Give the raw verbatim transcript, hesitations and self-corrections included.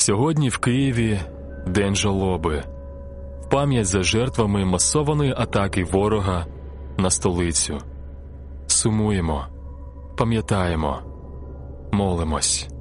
Сьогодні в Києві день жалоби, в пам'ять за жертвами масованої атаки ворога на столицю. Сумуємо, пам'ятаємо, молимось.